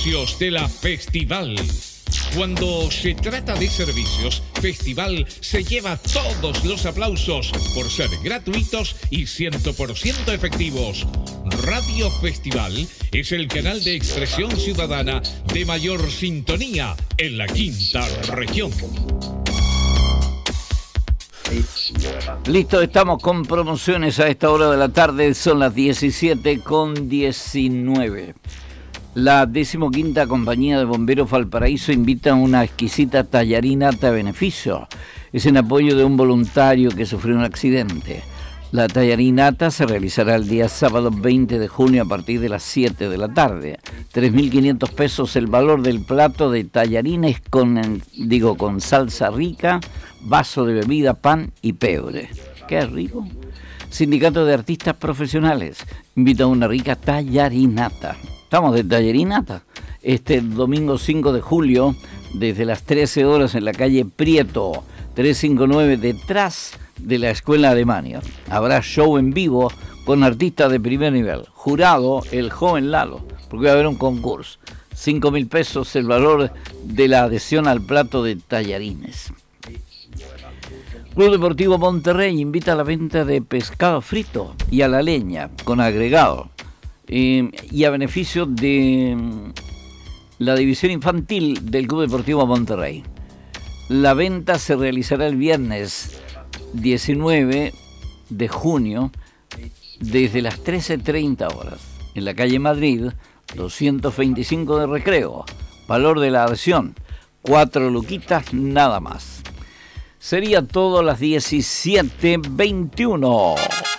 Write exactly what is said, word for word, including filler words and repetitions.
Servicios de la Festival. Cuando se trata de servicios, Festival se lleva todos los aplausos por ser gratuitos y cien por ciento efectivos. Radio Festival es el canal de expresión ciudadana de mayor sintonía en la quinta región. Listo, estamos con promociones a esta hora de la tarde, son las diecisiete con diecinueve. La decimoquinta Compañía de Bomberos Valparaíso invita a una exquisita tallarinata a beneficio. Es en apoyo de un voluntario que sufrió un accidente. La tallarinata se realizará el día sábado veinte de junio a partir de las siete de la tarde. tres mil quinientos pesos el valor del plato de tallarines con, digo, con salsa rica, vaso de bebida, pan y pebre. ¡Qué rico! Sindicato de Artistas Profesionales invita a una rica tallarinata. Estamos de tallarinata. Este domingo cinco de julio, desde las trece horas en la calle Prieto, trescientos cincuenta y nueve, detrás de la Escuela Alemania. Habrá show en vivo con artistas de primer nivel. Jurado, el joven Lalo, porque va a haber un concurso. cinco mil pesos el valor de la adhesión al plato de tallarines. Club Deportivo Monterrey invita a la venta de pescado frito y a la leña con agregado. Eh, y a beneficio de la división infantil del Club Deportivo Monterrey. La venta se realizará el viernes diecinueve de junio desde las trece treinta horas en la calle Madrid doscientos veinticinco de Recreo. Valor de la adhesión cuatro luquitas nada más. Sería todo a las diecisiete veintiuno.